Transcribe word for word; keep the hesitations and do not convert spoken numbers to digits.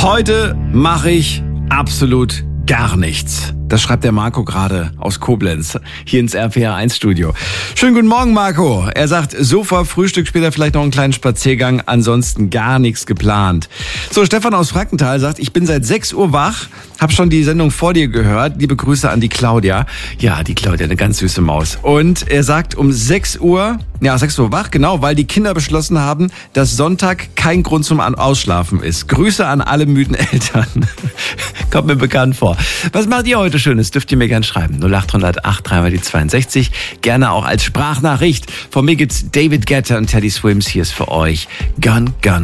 Heute mache ich absolut gar nichts. Das schreibt der Marco gerade aus Koblenz, hier ins R P R eins Studio. Schönen guten Morgen, Marco. Er sagt, Sofa, Frühstück, später vielleicht noch einen kleinen Spaziergang, ansonsten gar nichts geplant. So, Stefan aus Frankenthal sagt, ich bin seit sechs Uhr wach, hab schon die Sendung vor dir gehört. Liebe Grüße an die Claudia. Ja, die Claudia, eine ganz süße Maus. Und er sagt, um sechs Uhr, ja, sechs Uhr wach, genau, weil die Kinder beschlossen haben, dass Sonntag kein Grund zum Ausschlafen ist. Grüße an alle müden Eltern. Kommt mir bekannt vor. Was macht ihr heute Schönes? Dürft ihr mir gerne schreiben. null acht null acht, drei mal die zweiundsechzig. Gerne auch als Sprachnachricht. Von mir gibt's David Guetta und Teddy Swims. Hier ist für euch Gun Gun.